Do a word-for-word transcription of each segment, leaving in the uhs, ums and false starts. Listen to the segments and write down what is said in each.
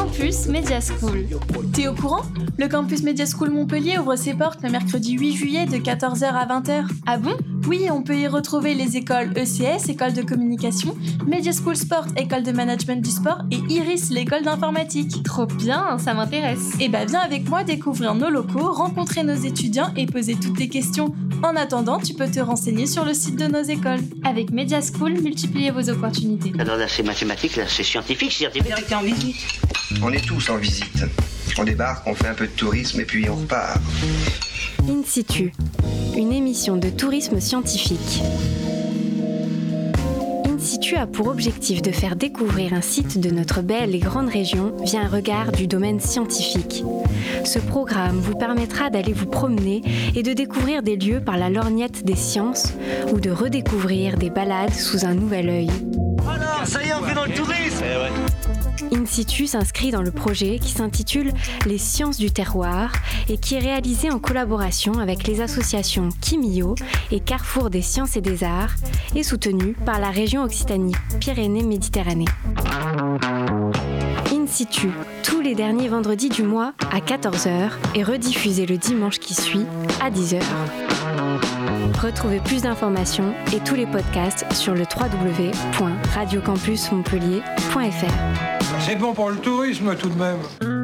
Campus Media School. T'es au courant ? Le Campus Media School Montpellier ouvre ses portes le mercredi huit juillet de quatorze heures à vingt heures. Ah bon ? Oui, on peut y retrouver les écoles E C S, école de communication, Media School Sport, école de management du sport, et Iris, l'école d'informatique. Trop bien, ça m'intéresse. Et bah viens avec moi découvrir nos locaux, rencontrer nos étudiants et poser toutes tes questions. En attendant, tu peux te renseigner sur le site de nos écoles. Avec Media School, multipliez vos opportunités. Alors là, c'est mathématique, là, c'est scientifique, scientifique. T'es en visite ? On est tous en visite. On débarque, on fait un peu de tourisme et puis on repart. In situ, une émission de tourisme scientifique. In situ a pour objectif de faire découvrir un site de notre belle et grande région via un regard du domaine scientifique. Ce programme vous permettra d'aller vous promener et de découvrir des lieux par la lorgnette des sciences ou de redécouvrir des balades sous un nouvel œil. Alors, ça y est, on fait dans le tourisme. Eh ouais. In situ s'inscrit dans le projet qui s'intitule Les Sciences du Terroir et qui est réalisé en collaboration avec les associations Kimio et Carrefour des Sciences et des Arts et soutenu par la région Occitanie-Pyrénées-Méditerranée. In situ, tous les derniers vendredis du mois à quatorze heures et rediffusé le dimanche qui suit à dix heures. Retrouvez plus d'informations et tous les podcasts sur le w w w point radio campus montpellier point f r. C'est bon pour le tourisme tout de même.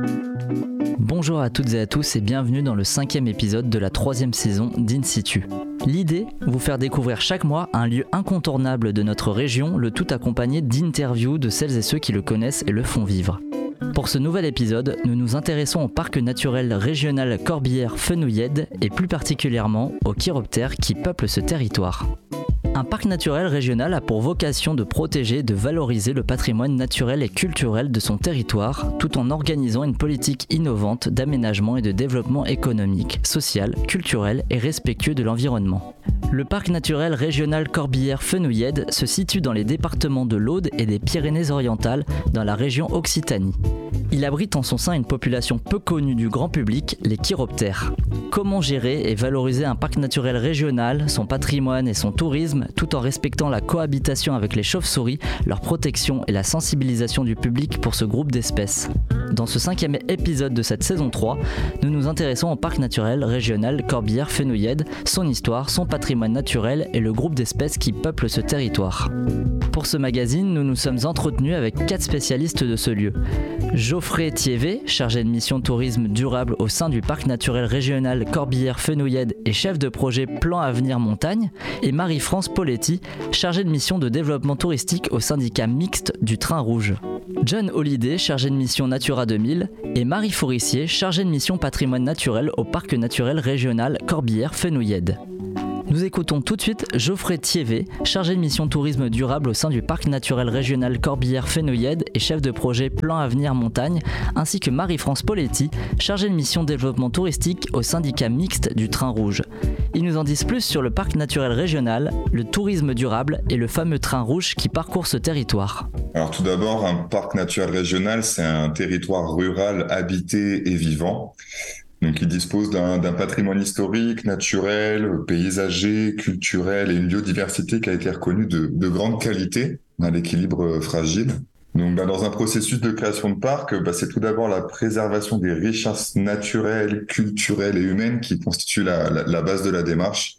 Bonjour à toutes et à tous et bienvenue dans le cinquième épisode de la troisième saison d'In situ. L'idée, vous faire découvrir chaque mois un lieu incontournable de notre région, le tout accompagné d'interviews de celles et ceux qui le connaissent et le font vivre. Pour ce nouvel épisode, nous nous intéressons au parc naturel régional Corbière-Fenouillèdes et plus particulièrement aux chiroptères qui peuplent ce territoire. Un parc naturel régional a pour vocation de protéger et de valoriser le patrimoine naturel et culturel de son territoire, tout en organisant une politique innovante d'aménagement et de développement économique, social, culturel et respectueux de l'environnement. Le parc naturel régional Corbière-Fenouillèdes se situe dans les départements de l'Aude et des Pyrénées-Orientales, dans la région Occitanie. Il abrite en son sein une population peu connue du grand public, les chiroptères. Comment gérer et valoriser un parc naturel régional, son patrimoine et son tourisme, tout en respectant la cohabitation avec les chauves-souris, leur protection et la sensibilisation du public pour ce groupe d'espèces. Dans ce cinquième épisode de cette saison trois, nous nous intéressons au parc naturel régional Corbière-Fenouillèdes, son histoire, son patrimoine naturel et le groupe d'espèces qui peuplent ce territoire. Pour ce magazine, nous nous sommes entretenus avec quatre spécialistes de ce lieu. Geoffrey Thievé, chargé de mission tourisme durable au sein du parc naturel régional Corbière-Fenouillèdes et chef de projet Plan Avenir Montagne, et Marie-France Poletti, chargée de mission de développement touristique au syndicat mixte du Train Rouge. John Holliday, chargé de mission Natura deux mille, et Marie Fourissier, chargée de mission patrimoine naturel au parc naturel régional Corbière-Fenouillèdes. Nous écoutons tout de suite Geoffrey Thievé, chargé de mission tourisme durable au sein du parc naturel régional Corbière-Fenouillèdes et chef de projet Plan Avenir Montagne, ainsi que Marie-France Poletti, chargée de mission développement touristique au syndicat mixte du Train Rouge. Ils nous en disent plus sur le parc naturel régional, le tourisme durable et le fameux Train Rouge qui parcourt ce territoire. Alors tout d'abord, un parc naturel régional, c'est un territoire rural habité et vivant. Donc, il dispose d'un, d'un patrimoine historique, naturel, paysager, culturel et une biodiversité qui a été reconnue de, de grande qualité, à l'équilibre fragile. Donc, bah, dans un processus de création de parc, bah, c'est tout d'abord la préservation des richesses naturelles, culturelles et humaines qui constituent la, la, la base de la démarche.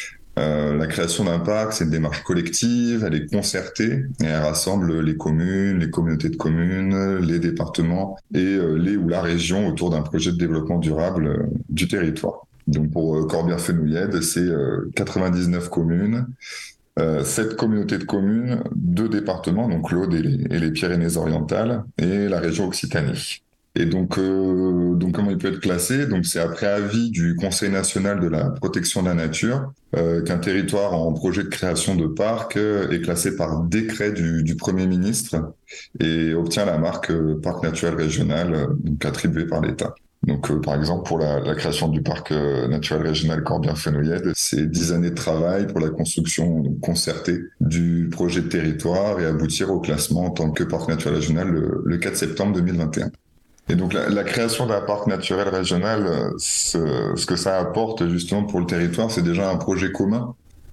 Euh, la création d'un parc, c'est une démarche collective, elle est concertée et elle rassemble les communes, les communautés de communes, les départements et euh, les ou la région autour d'un projet de développement durable euh, du territoire. Donc pour euh, Corbière-Fenouillèdes, c'est euh, quatre-vingt-dix-neuf communes, euh, sept communautés de communes, deux départements, donc l'Aude et les, et les Pyrénées-Orientales et la région Occitanie. Et donc, euh, donc comment il peut être classé ? Donc, c'est après avis du Conseil national de la protection de la nature euh, qu'un territoire en projet de création de parc euh, est classé par décret du, du Premier ministre et obtient la marque euh, parc naturel régional, euh, donc attribuée par l'État. Donc, euh, par exemple, pour la, la création du parc euh, naturel régional Corbière-Fenouillèdes, c'est dix années de travail pour la construction concertée du projet de territoire et aboutir au classement en tant que parc naturel régional le, le quatre septembre deux mille vingt et un. Et donc la, la création d'un parc naturel régional, ce, ce que ça apporte justement pour le territoire, c'est déjà un projet commun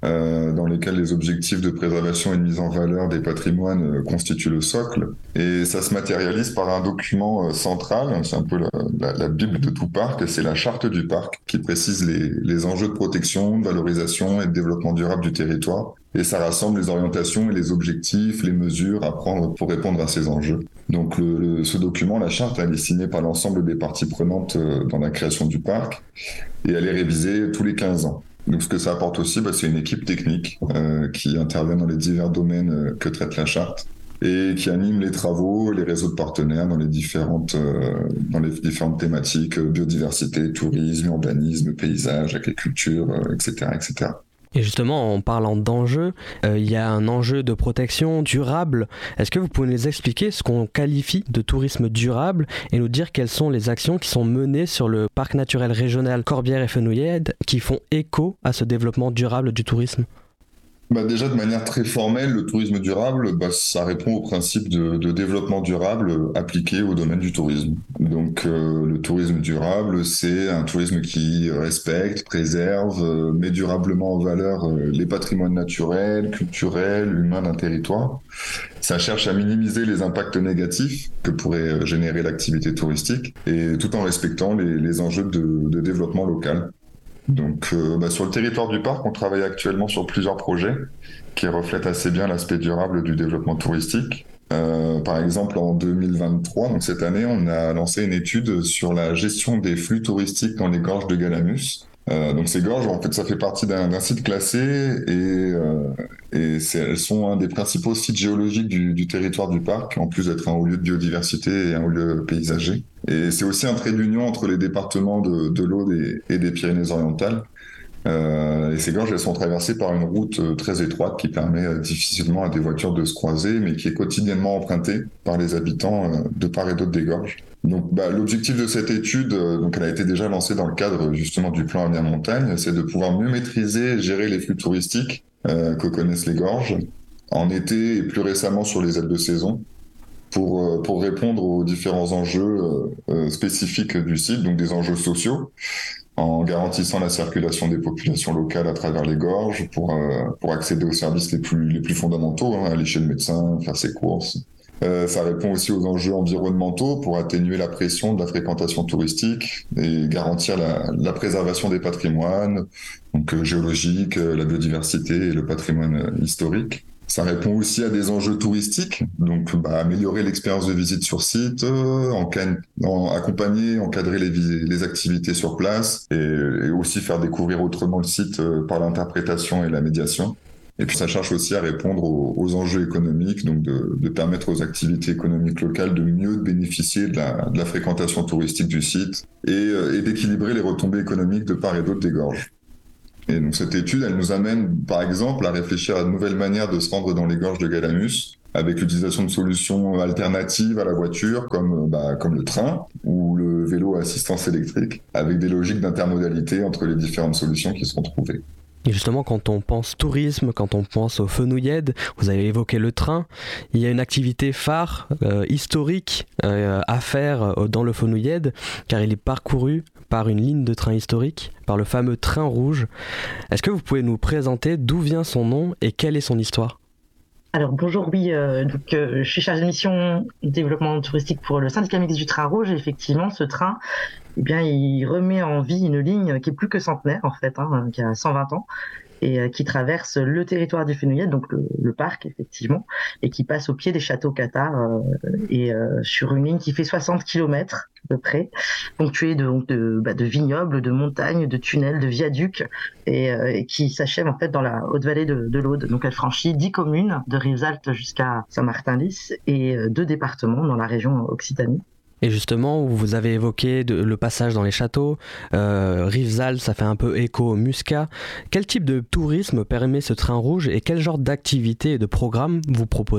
euh, dans lesquels les objectifs de préservation et de mise en valeur des patrimoines euh, constituent le socle. Et ça se matérialise par un document euh, central, c'est un peu la, la, la bible de tout parc, c'est la charte du parc, qui précise les, les enjeux de protection, de valorisation et de développement durable du territoire. Et ça rassemble les orientations et les objectifs, les mesures à prendre pour répondre à ces enjeux. Donc le, le, ce document, la charte, elle est signée par l'ensemble des parties prenantes euh, dans la création du parc et elle est révisée tous les quinze ans. Donc ce que ça apporte aussi, bah, c'est une équipe technique euh, qui intervient dans les divers domaines euh, que traite la charte et qui anime les travaux, les réseaux de partenaires dans les différentes, euh, dans les différentes thématiques, euh, biodiversité, tourisme, urbanisme, paysage, agriculture, euh, et cetera, et cetera. Et justement, en parlant d'enjeux, euh, il y a un enjeu de protection durable. Est-ce que vous pouvez nous expliquer ce qu'on qualifie de tourisme durable et nous dire quelles sont les actions qui sont menées sur le parc naturel régional Corbières et Fenouillèdes qui font écho à ce développement durable du tourisme ? Bah déjà, de manière très formelle, le tourisme durable, bah, ça répond au principe de, de développement durable appliqué au domaine du tourisme. Donc, euh, le tourisme durable, c'est un tourisme qui respecte, préserve, euh, met durablement en valeur euh, les patrimoines naturels, culturels, humains d'un territoire. Ça cherche à minimiser les impacts négatifs que pourrait générer l'activité touristique, et tout en respectant les, les enjeux de, de développement local. Donc, euh, bah, sur le territoire du parc, on travaille actuellement sur plusieurs projets qui reflètent assez bien l'aspect durable du développement touristique. Euh, par exemple, en deux mille vingt-trois, donc cette année, on a lancé une étude sur la gestion des flux touristiques dans les gorges de Galamus. Euh, donc ces gorges, en fait, ça fait partie d'un, d'un site classé et, euh, et c'est, elles sont un des principaux sites géologiques du, du territoire du parc, en plus d'être un haut lieu de biodiversité et un haut lieu paysager. Et c'est aussi un trait d'union entre les départements de, de l'Aude et, et des Pyrénées-Orientales. Euh, et ces gorges, elles sont traversées par une route très étroite qui permet euh, difficilement à des voitures de se croiser, mais qui est quotidiennement empruntée par les habitants euh, de part et d'autre des gorges. Donc, bah, l'objectif de cette étude, euh, donc, elle a été déjà lancée dans le cadre justement du plan Avenir Montagne, c'est de pouvoir mieux maîtriser et gérer les flux touristiques euh, que connaissent les gorges en été et plus récemment sur les aides de saison, pour euh, pour répondre aux différents enjeux euh, spécifiques du site, donc des enjeux sociaux, en garantissant la circulation des populations locales à travers les gorges pour euh, pour accéder aux services les plus les plus fondamentaux, hein, aller chez le médecin, faire ses courses. Euh, ça répond aussi aux enjeux environnementaux pour atténuer la pression de la fréquentation touristique et garantir la, la préservation des patrimoines, donc euh, géologiques, euh, la biodiversité et le patrimoine euh, historique. Ça répond aussi à des enjeux touristiques, donc bah, améliorer l'expérience de visite sur site, euh, enca- en, accompagner, encadrer les, vis- les activités sur place et, et aussi faire découvrir autrement le site euh, par l'interprétation et la médiation. Et puis ça cherche aussi à répondre aux, aux enjeux économiques, donc de, de permettre aux activités économiques locales de mieux bénéficier de la, de la fréquentation touristique du site et, euh, et d'équilibrer les retombées économiques de part et d'autre des gorges. Et donc cette étude, elle nous amène par exemple à réfléchir à de nouvelles manières de se rendre dans les gorges de Galamus, avec l'utilisation de solutions alternatives à la voiture, comme, bah, comme le train ou le vélo à assistance électrique, avec des logiques d'intermodalité entre les différentes solutions qui seront trouvées. Et justement, quand on pense tourisme, quand on pense aux Fenouillèdes, vous avez évoqué le train, il y a une activité phare, euh, historique euh, à faire euh, dans le Fenouillèdes, car il est parcouru par une ligne de train historique, par le fameux train rouge. Est-ce que vous pouvez nous présenter d'où vient son nom et quelle est son histoire ? Alors bonjour, oui, euh, donc euh, je suis chargée de mission développement touristique pour le syndicat mixte du train rouge et effectivement ce train, eh bien il remet en vie une ligne qui est plus que centenaire en fait, hein, qui a cent vingt ans et euh, qui traverse le territoire du Fenouillèdes, donc le, le parc effectivement, et qui passe au pied des châteaux cathares euh, et euh, sur une ligne qui fait soixante kilomètres à peu près, ponctuée de, de, bah, de vignobles, de montagnes, de tunnels, de viaducs, et, euh, et qui s'achève en fait dans la haute vallée de, de l'Aude. Donc elle franchit dix communes, de Rivesaltes jusqu'à Saint-Martin-Lys, et euh, deux départements dans la région Occitanie. Et justement, vous avez évoqué de, le passage dans les châteaux, euh, Rivesaltes, ça fait un peu écho au Muscat. Quel type de tourisme permet ce train rouge et quel genre d'activité et de programme vous proposez ?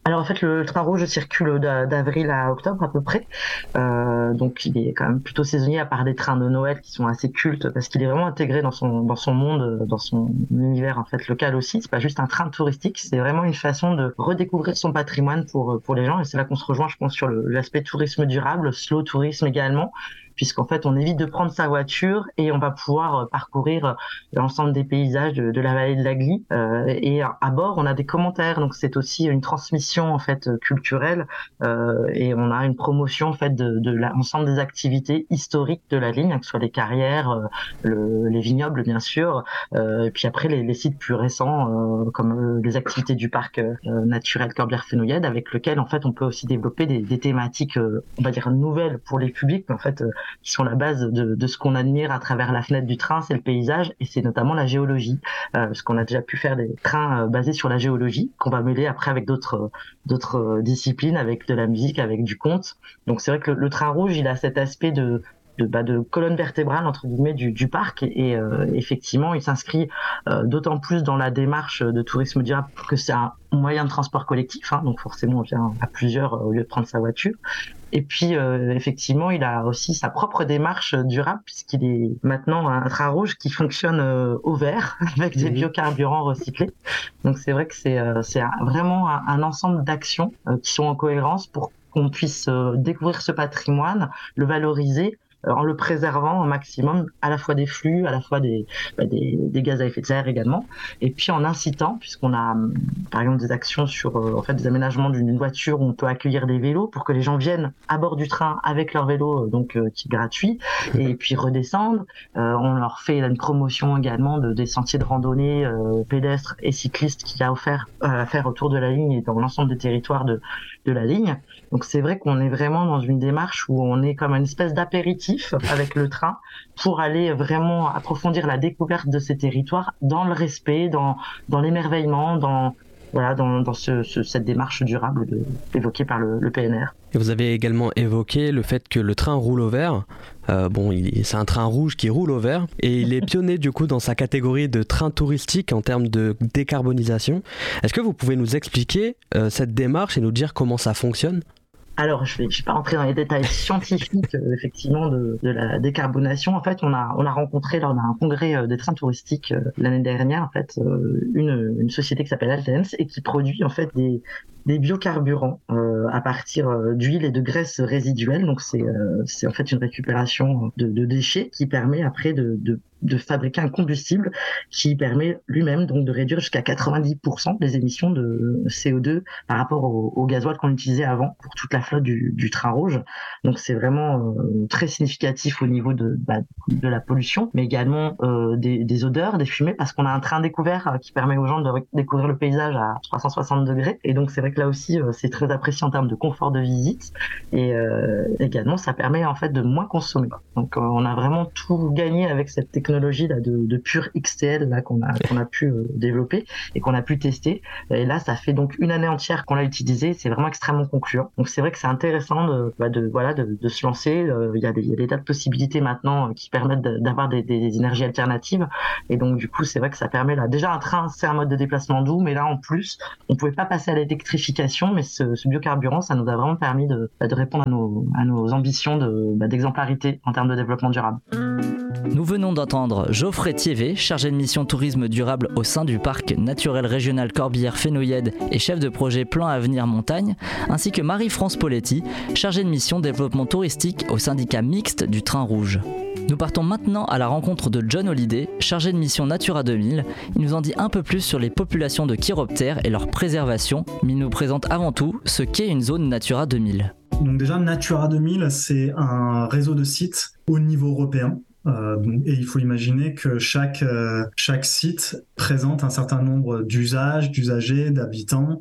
Alors en fait, le train rouge circule d'avril à octobre à peu près, euh, donc il est quand même plutôt saisonnier à part des trains de Noël qui sont assez cultes parce qu'il est vraiment intégré dans son dans son monde, dans son univers en fait local aussi. C'est pas juste un train touristique, c'est vraiment une façon de redécouvrir son patrimoine pour pour les gens et c'est là qu'on se rejoint, je pense, sur le, l'aspect tourisme durable, slow tourisme également. Puisqu'en fait, on évite de prendre sa voiture et on va pouvoir parcourir l'ensemble des paysages de, de la vallée de la Glie. Euh, et à bord, on a des commentaires, donc c'est aussi une transmission en fait culturelle euh, et on a une promotion en fait de, de l'ensemble des activités historiques de la ligne, que ce soit les carrières, euh, le, les vignobles bien sûr, euh, et puis après les, les sites plus récents euh, comme euh, les activités du parc euh, naturel Corbière-Fenouillède, avec lequel en fait on peut aussi développer des, des thématiques, euh, on va dire nouvelles pour les publics, mais en fait euh, qui sont la base de, de ce qu'on admire à travers la fenêtre du train, c'est le paysage et c'est notamment la géologie, euh, parce qu'on a déjà pu faire des trains euh, basés sur la géologie qu'on va mêler après avec d'autres d'autres disciplines, avec de la musique, avec du conte. Donc c'est vrai que le, le train rouge, il a cet aspect de de, bah, de colonne vertébrale entre guillemets du, du parc et, et euh, effectivement il s'inscrit euh, d'autant plus dans la démarche de tourisme durable que c'est un moyen de transport collectif, hein, donc forcément on vient à plusieurs euh, au lieu de prendre sa voiture. Et puis euh, effectivement il a aussi sa propre démarche durable puisqu'il est maintenant un train rouge qui fonctionne euh, au vert avec des biocarburants recyclés. Donc c'est vrai que c'est, euh, c'est un, vraiment un, un ensemble d'actions euh, qui sont en cohérence pour qu'on puisse euh, découvrir ce patrimoine, le valoriser en le préservant au maximum, à la fois des flux, à la fois des, bah, des, des gaz à effet de serre également, et puis en incitant, puisqu'on a par exemple des actions sur euh, en fait des aménagements d'une voiture où on peut accueillir des vélos pour que les gens viennent à bord du train avec leur vélo, donc euh, qui est gratuit, et puis redescendent. Euh, on leur fait une promotion également de des sentiers de randonnée euh, pédestres et cyclistes qu'il y a offert euh, à faire autour de la ligne et dans l'ensemble des territoires de de la ligne. Donc c'est vrai qu'on est vraiment dans une démarche où on est comme une espèce d'apéritif avec le train pour aller vraiment approfondir la découverte de ces territoires dans le respect, dans dans l'émerveillement, dans voilà, dans, dans ce, ce, cette démarche durable de, évoquée par le, le P N R. Et vous avez également évoqué le fait que le train roule au vert. Euh, bon, il, c'est un train rouge qui roule au vert et il est pionnier du coup dans sa catégorie de train touristique en termes de décarbonisation. Est-ce que vous pouvez nous expliquer euh, cette démarche et nous dire comment ça fonctionne ? Alors, je ne vais, je vais pas rentrer dans les détails scientifiques euh, effectivement de, de la décarbonation. En fait, on a on a rencontré lors d'un congrès euh, des trains touristiques euh, l'année dernière en fait euh, une une société qui s'appelle Altenz et qui produit en fait des des biocarburants euh, à partir euh, d'huile et de graisse résiduelle. Donc c'est euh, c'est en fait une récupération de, de déchets qui permet après de, de de fabriquer un combustible qui permet lui-même donc de réduire jusqu'à quatre-vingt-dix pour cent des émissions de C O deux par rapport au, au gasoil qu'on utilisait avant pour toute la flotte du, du train rouge. Donc c'est vraiment euh, très significatif au niveau de, bah, de la pollution, mais également euh, des, des odeurs, des fumées, parce qu'on a un train découvert euh, qui permet aux gens de découvrir le paysage à trois cent soixante degrés. Et donc c'est vrai que là aussi euh, c'est très apprécié en termes de confort de visite. Et euh, également ça permet en fait de moins consommer. Donc euh, on a vraiment tout gagné avec cette technologie là, de, de pure X T L là, qu'on a, qu'on a pu euh, développer et qu'on a pu tester. Et là, ça fait donc une année entière qu'on l'a utilisé. C'est vraiment extrêmement concluant. Donc c'est vrai que c'est intéressant de, bah, de, voilà, de, de se lancer. Euh, il y a des, il y a des tas de possibilités maintenant euh, qui permettent de, d'avoir des, des énergies alternatives. Et donc du coup, c'est vrai que ça permet là. Déjà, un train, c'est un mode de déplacement doux, mais là en plus, on pouvait pas passer à l'électrification, mais ce, ce biocarburant, ça nous a vraiment permis de, bah, de répondre à nos, à nos ambitions de, bah, d'exemplarité en termes de développement durable. Nous venons d'entendre Geoffrey Thievé, chargé de mission tourisme durable au sein du parc naturel régional Corbière-Fenouillède et chef de projet Plan Avenir Montagne, ainsi que Marie-France Poletti, chargée de mission développement touristique au syndicat mixte du Train Rouge. Nous partons maintenant à la rencontre de John Holliday, chargé de mission Natura deux mille. Il nous en dit un peu plus sur les populations de chiroptères et leur préservation, mais il nous présente avant tout ce qu'est une zone Natura deux mille. Donc déjà, Natura deux mille, c'est un réseau de sites au niveau européen. Euh, et il faut imaginer que chaque, euh, chaque site présente un certain nombre d'usages, d'usagers, d'habitants,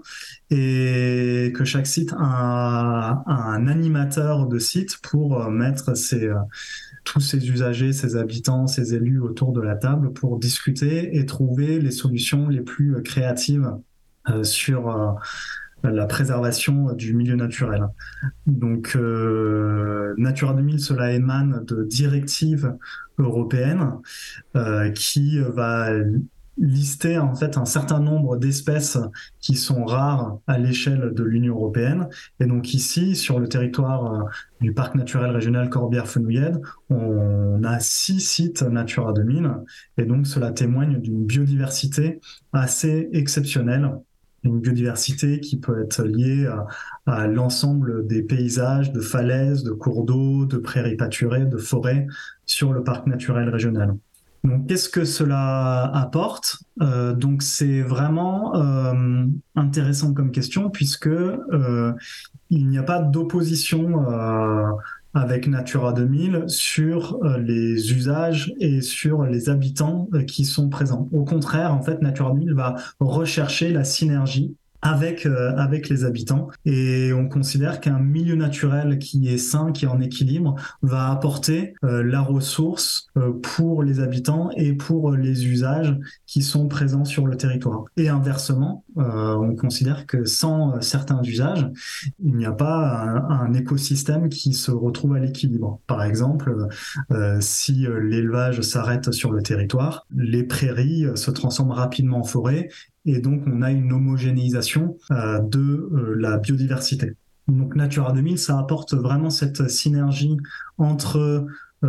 et que chaque site a, a un animateur de site pour euh, mettre ses, euh, tous ses usagers, ses habitants, ses élus autour de la table pour discuter et trouver les solutions les plus créatives euh, sur... Euh, la préservation du milieu naturel. Donc, euh, Natura deux mille, cela émane de directives européennes euh, qui va listé en fait un certain nombre d'espèces qui sont rares à l'échelle de l'Union européenne. Et donc ici, sur le territoire du parc naturel régional Corbière-Fenouillèdes, on a six sites Natura deux mille. Et donc cela témoigne d'une biodiversité assez exceptionnelle. Une biodiversité qui peut être liée à, à l'ensemble des paysages, de falaises, de cours d'eau, de prairies pâturées, de forêts sur le parc naturel régional. Donc, qu'est-ce que cela apporte ? euh, Donc, c'est vraiment euh, intéressant comme question puisque euh, il n'y a pas d'opposition euh, avec Natura deux mille sur euh, les usages et sur les habitants euh, qui sont présents. Au contraire, en fait, Natura deux mille va rechercher la synergie avec euh, avec les habitants et on considère qu'un milieu naturel qui est sain, qui est en équilibre, va apporter euh, la ressource euh, pour les habitants et pour les usages qui sont présents sur le territoire. Et inversement, euh, on considère que sans euh, certains usages, il n'y a pas un, un écosystème qui se retrouve à l'équilibre. Par exemple, euh, si euh, l'élevage s'arrête sur le territoire, les prairies euh, se transforment rapidement en forêt. Et donc, on a une homogénéisation euh, de euh, la biodiversité. Donc, Natura deux mille, ça apporte vraiment cette synergie entre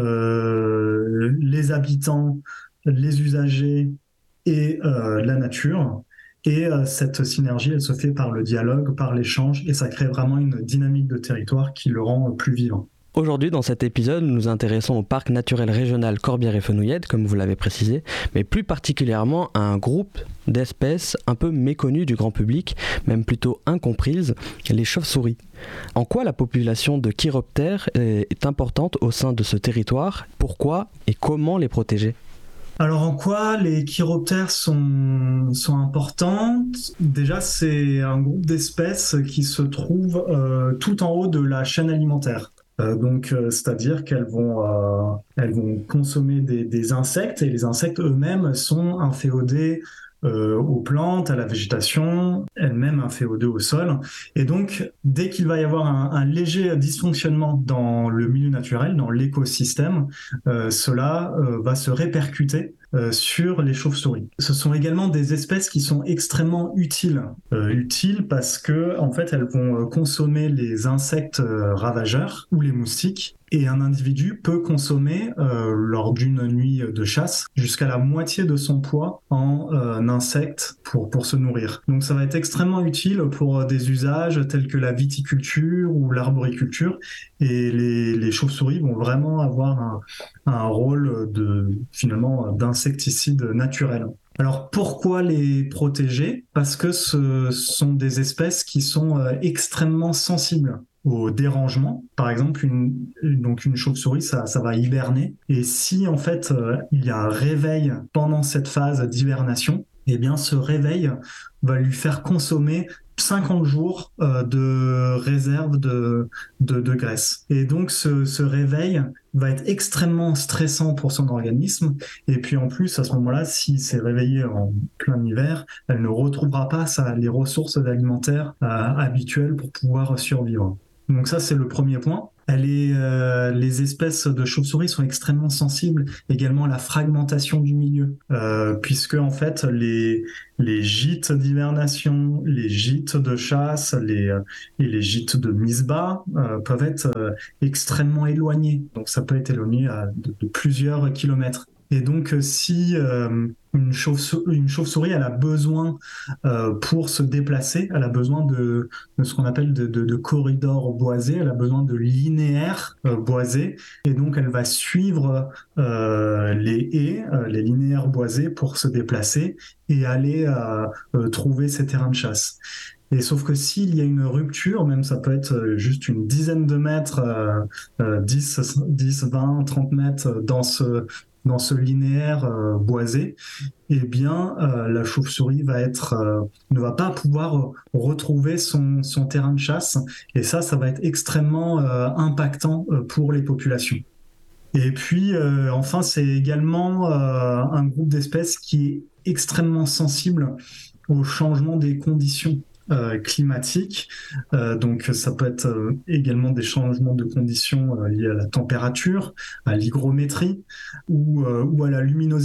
euh, les habitants, les usagers et euh, la nature. Et euh, cette synergie, elle se fait par le dialogue, par l'échange, et ça crée vraiment une dynamique de territoire qui le rend plus vivant. Aujourd'hui, dans cet épisode, nous nous intéressons au parc naturel régional Corbière-Fenouillèdes, comme vous l'avez précisé, mais plus particulièrement à un groupe d'espèces un peu méconnues du grand public, même plutôt incomprises, les chauves-souris. En quoi la population de chiroptères est importante au sein de ce territoire ? Pourquoi et comment les protéger ? Alors en quoi les chiroptères sont, sont importantes ? Déjà, c'est un groupe d'espèces qui se trouve euh, tout en haut de la chaîne alimentaire. Euh, donc, euh, c'est-à-dire qu'elles vont, euh, elles vont consommer des, des insectes et les insectes eux-mêmes sont inféodés euh, aux plantes, à la végétation, elles-mêmes inféodées au sol. Et donc, dès qu'il va y avoir un, un léger dysfonctionnement dans le milieu naturel, dans l'écosystème, euh, cela euh, va se répercuter Euh, sur les chauves-souris. Ce sont également des espèces qui sont extrêmement utiles. Euh, utiles parce que, en fait, elles vont euh, consommer les insectes euh, ravageurs ou les moustiques. Et un individu peut consommer, euh, lors d'une nuit de chasse, jusqu'à la moitié de son poids en euh, insectes pour, pour se nourrir. Donc ça va être extrêmement utile pour euh, des usages tels que la viticulture ou l'arboriculture. Et les, les chauves-souris vont vraiment avoir un, un rôle de, finalement, d'insecticide naturel. Alors pourquoi les protéger ? Parce que ce sont des espèces qui sont euh, extrêmement sensibles au dérangement. Par exemple, une, donc une chauve-souris, ça, ça va hiberner. Et si en fait euh, il y a un réveil pendant cette phase d'hibernation, eh bien ce réveil va lui faire consommer cinquante jours euh, de réserve de, de, de graisse. Et donc ce, ce réveil va être extrêmement stressant pour son organisme. Et puis en plus, à ce moment-là, si c'est réveillé en plein hiver, elle ne retrouvera pas ça, les ressources alimentaires euh, habituelles pour pouvoir survivre. Donc ça, c'est le premier point. Elle est, euh, les espèces de chauves-souris sont extrêmement sensibles également à la fragmentation du milieu, euh, puisque en fait les, les gîtes d'hibernation, les gîtes de chasse les, euh, et les gîtes de mise-bas euh, peuvent être euh, extrêmement éloignés. Donc ça peut être éloigné à de, de plusieurs kilomètres. Et donc, si euh, une, chauve-souris, une chauve-souris, elle a besoin, euh, pour se déplacer, elle a besoin de, de ce qu'on appelle de, de, de corridors boisés, elle a besoin de linéaires euh, boisés, et donc elle va suivre euh, les haies, euh, les linéaires boisés pour se déplacer et aller euh, euh, trouver ses terrains de chasse. Et sauf que s'il y a une rupture, même ça peut être juste une dizaine de mètres, euh, euh, dix, vingt, trente mètres dans ce dans ce linéaire euh, boisé, eh bien, euh, la chauve-souris va être, euh, ne va pas pouvoir retrouver son, son terrain de chasse. Et ça, ça va être extrêmement euh, impactant euh, pour les populations. Et puis, euh, enfin, c'est également euh, un groupe d'espèces qui est extrêmement sensible au changement des conditions Euh, climatique. Euh, donc ça peut être euh, également des changements de conditions euh, liés à la température, à l'hygrométrie ou, euh, ou à la luminosité.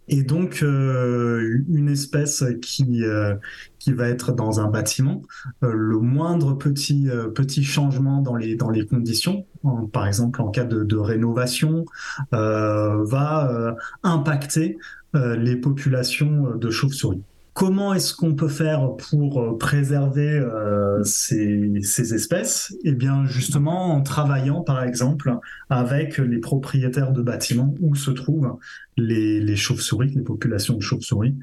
Et donc, euh, une espèce qui, euh, qui va être dans un bâtiment, euh, le moindre petit, euh, petit changement dans les, dans les conditions, en, par exemple en cas de, de rénovation, euh, va euh, impacter euh, les populations de chauves-souris. Comment est-ce qu'on peut faire pour préserver euh, ces, ces espèces? Eh bien, justement, en travaillant, par exemple, avec les propriétaires de bâtiments où se trouvent les, les chauves-souris, les populations de chauves-souris,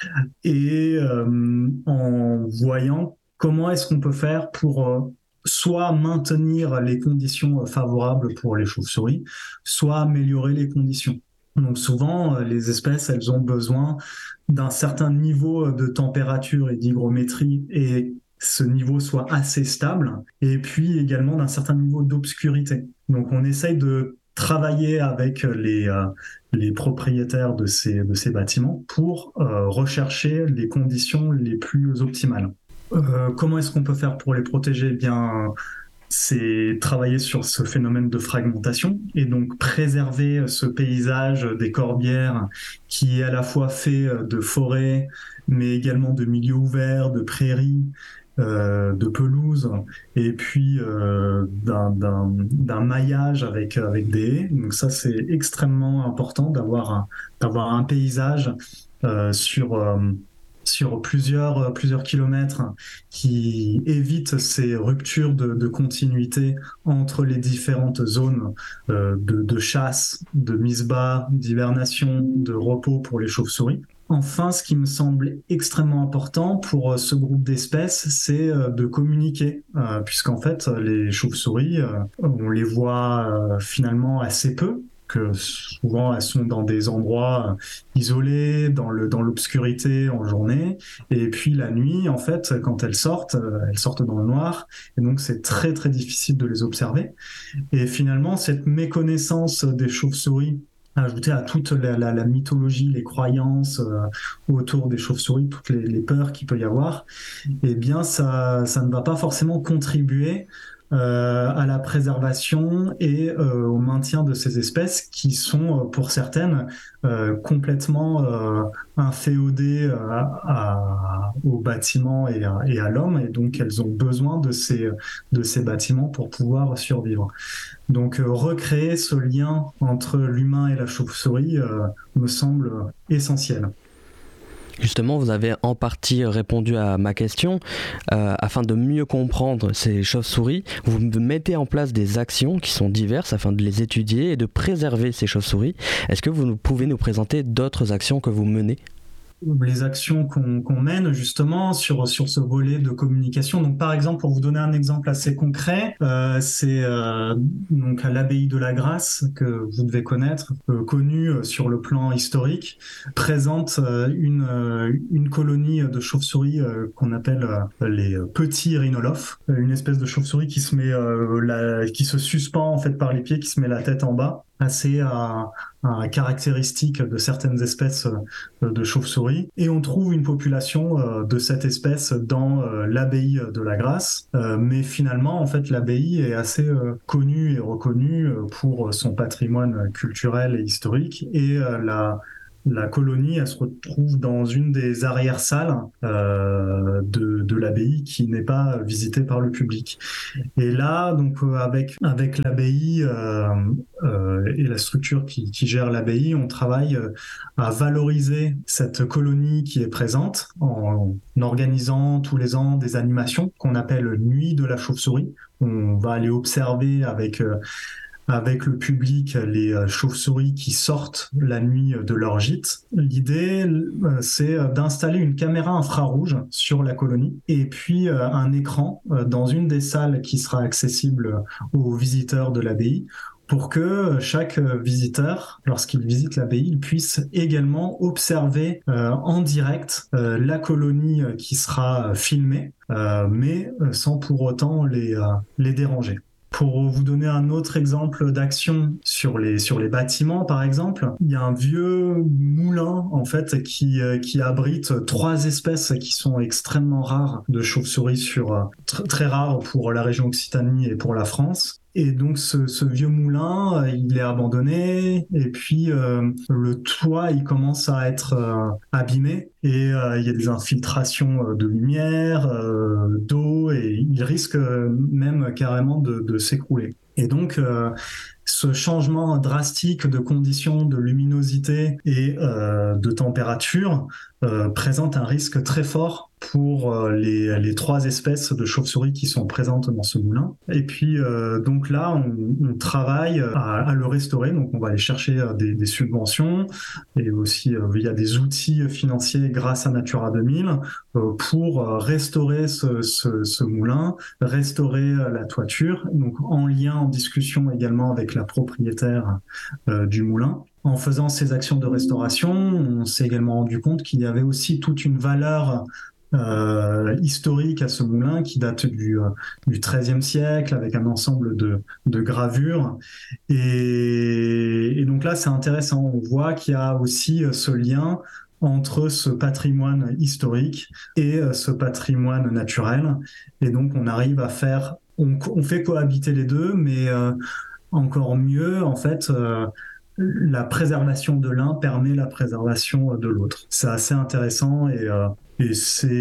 et euh, en voyant comment est-ce qu'on peut faire pour euh, soit maintenir les conditions favorables pour les chauves-souris, soit améliorer les conditions. Donc souvent, les espèces, elles ont besoin d'un certain niveau de température et d'hygrométrie et ce niveau soit assez stable, et puis également d'un certain niveau d'obscurité. Donc on essaye de travailler avec les, euh, les propriétaires de ces, de ces bâtiments pour euh, rechercher les conditions les plus optimales. Euh, comment est-ce qu'on peut faire pour les protéger? Eh bien, c'est travailler sur ce phénomène de fragmentation et donc préserver ce paysage des Corbières qui est à la fois fait de forêts, mais également de milieux ouverts, de prairies, euh, de pelouses, et puis euh, d'un, d'un, d'un maillage avec, avec des haies. Donc ça, c'est extrêmement important d'avoir un, d'avoir un paysage euh, sur... Euh, sur plusieurs, plusieurs kilomètres qui évite ces ruptures de, de continuité entre les différentes zones euh, de, de chasse, de mise bas, d'hibernation, de repos pour les chauves-souris. Enfin, ce qui me semble extrêmement important pour ce groupe d'espèces, c'est de communiquer, euh, puisqu'en fait, les chauves-souris, euh, on les voit euh, finalement assez peu, que souvent elles sont dans des endroits isolés, dans le dans l'obscurité en journée, et puis la nuit, en fait, quand elles sortent, elles sortent dans le noir, et donc c'est très très difficile de les observer. Et finalement, cette méconnaissance des chauves-souris, ajoutée à toute la, la, la mythologie, les croyances euh, autour des chauves-souris, toutes les, les peurs qu'il peut y avoir, eh bien ça ça ne va pas forcément contribuer Euh, à la préservation et euh, au maintien de ces espèces qui sont, pour certaines, euh, complètement euh, inféodées à, à, aux bâtiments et à, et à l'homme, et donc elles ont besoin de ces, de ces bâtiments pour pouvoir survivre. Donc euh, recréer ce lien entre l'humain et la chauve-souris euh, me semble essentiel. Justement, vous avez en partie répondu à ma question. Euh, afin de mieux comprendre ces chauves-souris, vous mettez en place des actions qui sont diverses afin de les étudier et de préserver ces chauves-souris. Est-ce que vous pouvez nous présenter d'autres actions que vous menez ? Les actions qu'on, qu'on mène justement sur, sur ce volet de communication. Donc par exemple, pour vous donner un exemple assez concret, euh, c'est euh, donc à l'abbaye de la Grâce, que vous devez connaître, euh, connue sur le plan historique, présente euh, une, euh, une colonie de chauves-souris euh, qu'on appelle euh, les petits rhinolophes, une espèce de chauve-souris qui se met euh, la, qui se suspend en fait par les pieds, qui se met la tête en bas, assez à, à caractéristique de certaines espèces de chauves-souris. Et on trouve une population euh, de cette espèce dans euh, l'abbaye de la Grâce. Euh, mais finalement, en fait, l'abbaye est assez euh, connue et reconnue pour son patrimoine culturel et historique. Et euh, la La colonie, elle se retrouve dans une des arrière-salles euh, de, de l'abbaye qui n'est pas visitée par le public. Et là, donc euh, avec avec l'abbaye euh, euh, et la structure qui, qui gère l'abbaye, on travaille euh, à valoriser cette colonie qui est présente en, en organisant tous les ans des animations qu'on appelle Nuit de la chauve-souris. On va aller observer avec euh, avec le public les chauves-souris qui sortent la nuit de leur gîte. L'idée, c'est d'installer une caméra infrarouge sur la colonie et puis un écran dans une des salles qui sera accessible aux visiteurs de l'abbaye pour que chaque visiteur, lorsqu'il visite l'abbaye, il puisse également observer euh, en direct euh, la colonie qui sera filmée, euh, mais sans pour autant les, euh, les déranger. Pour vous donner un autre exemple d'action sur les, sur les bâtiments, par exemple, il y a un vieux moulin, en fait, qui, qui abrite trois espèces qui sont extrêmement rares de chauves-souris sur, tr- très rares pour la région Occitanie et pour la France. Et donc ce, ce vieux moulin, il est abandonné et puis euh, le toit, il commence à être euh, abîmé et euh, il y a des infiltrations de lumière, euh, d'eau et il risque même carrément de, de s'écrouler. Et donc euh, ce changement drastique de conditions de luminosité et euh, de température euh, présente un risque très fort pour euh, les, les trois espèces de chauves-souris qui sont présentes dans ce moulin. Et puis euh, donc là, on, on travaille à, à le restaurer. Donc on va aller chercher euh, des, des subventions et aussi euh, il y a des outils financiers grâce à Natura deux mille euh, pour euh, restaurer ce, ce, ce moulin, restaurer euh, la toiture. Donc en lien, en discussion également avec la propriétaire euh, du moulin. En faisant ces actions de restauration, on s'est également rendu compte qu'il y avait aussi toute une valeur euh, historique à ce moulin qui date du, euh, du treizième siècle avec un ensemble de, de gravures. Et, et donc là, c'est intéressant. On voit qu'il y a aussi ce lien entre ce patrimoine historique et ce patrimoine naturel. Et donc, on arrive à faire... On, on fait cohabiter les deux, mais euh, encore mieux, en fait... Euh, la préservation de l'un permet la préservation de l'autre. C'est assez intéressant et, euh, et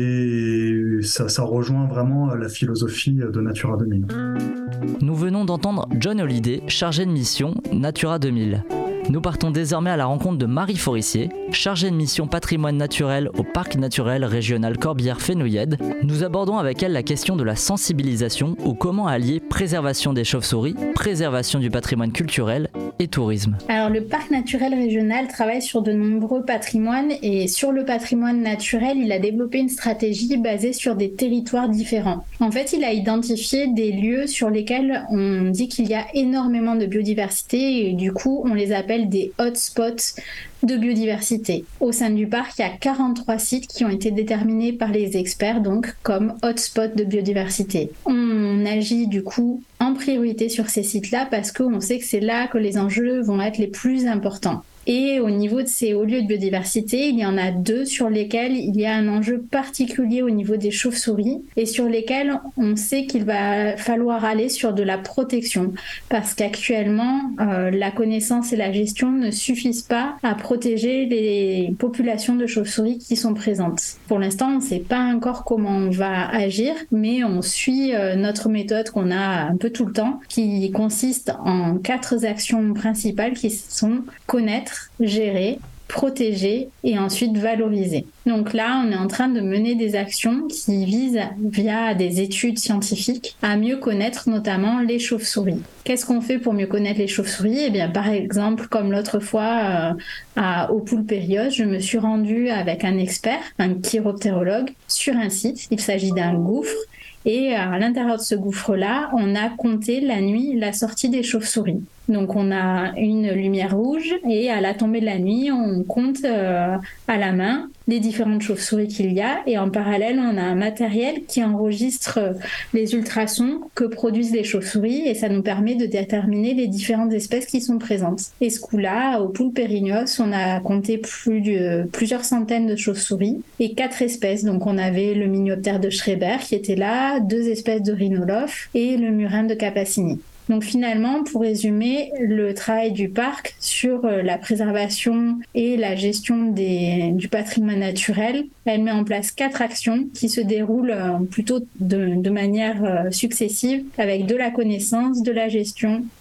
c'est, ça, ça rejoint vraiment la philosophie de Natura deux mille. Nous venons d'entendre John Holliday, chargé de mission Natura deux mille. Nous partons désormais à la rencontre de Marie Forissier, chargée de mission patrimoine naturel au Parc naturel régional Corbière-Fenouillèdes. Nous abordons avec elle la question de la sensibilisation ou comment allier préservation des chauves-souris, préservation du patrimoine culturel et tourisme. Alors le Parc naturel régional travaille sur de nombreux patrimoines et sur le patrimoine naturel, il a développé une stratégie basée sur des territoires différents. En fait, il a identifié des lieux sur lesquels on dit qu'il y a énormément de biodiversité et du coup, on les appelle des hotspots de biodiversité. Au sein du parc, il y a quarante-trois sites qui ont été déterminés par les experts donc comme hotspots de biodiversité. On agit du coup en priorité sur ces sites-là parce qu'on sait que c'est là que les enjeux vont être les plus importants. Et au niveau de ces hauts lieux de biodiversité, il y en a deux sur lesquels il y a un enjeu particulier au niveau des chauves-souris et sur lesquels on sait qu'il va falloir aller sur de la protection parce qu'actuellement, euh, la connaissance et la gestion ne suffisent pas à protéger les populations de chauves-souris qui sont présentes. Pour l'instant, on ne sait pas encore comment on va agir, mais on suit euh, notre méthode qu'on a un peu tout le temps, qui consiste en quatre actions principales qui sont connaître, gérer, protéger et ensuite valoriser. Donc là, on est en train de mener des actions qui visent, via des études scientifiques, à mieux connaître notamment les chauves-souris. Qu'est-ce qu'on fait pour mieux connaître les chauves-souris ? Eh bien, par exemple, comme l'autre fois euh, à, au Poulpérios, je me suis rendue avec un expert, un chiroptérologue, sur un site. Il s'agit d'un gouffre. Et à l'intérieur de ce gouffre-là, on a compté la nuit la sortie des chauves-souris. Donc on a une lumière rouge et à la tombée de la nuit, on compte euh, à la main les différentes chauves-souris qu'il y a et en parallèle, on a un matériel qui enregistre les ultrasons que produisent les chauves-souris et ça nous permet de déterminer les différentes espèces qui sont présentes. Et ce coup-là, au Poulpérios, on a compté plus de, plusieurs centaines de chauves-souris et quatre espèces. Donc on avait le Minioptère de Schreber qui était là, deux espèces de rhinolophes et le murin de Capassini. Donc finalement, pour résumer, le travail du parc sur la préservation et la gestion des, du patrimoine naturel, elle met en place quatre actions qui se déroulent plutôt de, de manière successive avec de la connaissance, de la gestion